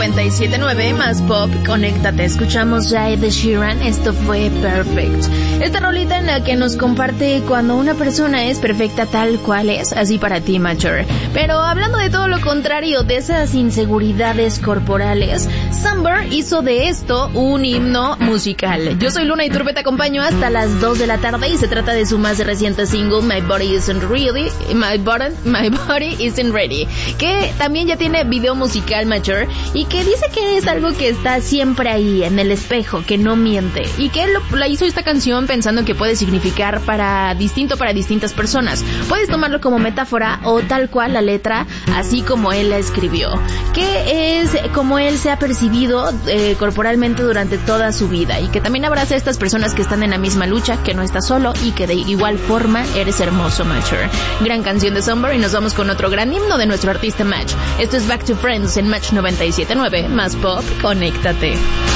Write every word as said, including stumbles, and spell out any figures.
noventa y siete punto nueve más pop, conéctate. Escuchamos ya Ed Sheeran, esto fue Perfect. Esta rolita en la que nos comparte cuando una persona es perfecta tal cual es, así para ti, Mature. Pero hablando de todo lo contrario, de esas inseguridades corporales, Samber hizo de esto un himno musical. Yo soy Luna y Turbe, te acompaño hasta las dos de la tarde y se trata de su más reciente single, My Body Isn't Ready, My Body, My Body Isn't Ready, que también ya tiene video musical, Mature, y que dice que es algo que está siempre ahí, en el espejo, que no miente, y que él lo, la hizo esta canción pensando que puede significar para distinto para distintas personas. Puedes tomarlo como metáfora o tal cual la letra, así como él la escribió, que es como él se ha percibido eh, corporalmente durante toda su vida, y que también abraza a estas personas que están en la misma lucha, que no estás solo y que de igual forma eres hermoso, Mature. Gran canción de Summer, y nos vamos con otro gran himno de nuestro artista Match. Esto es Back to Friends en Match noventa y siete punto nueve más pop, conéctate.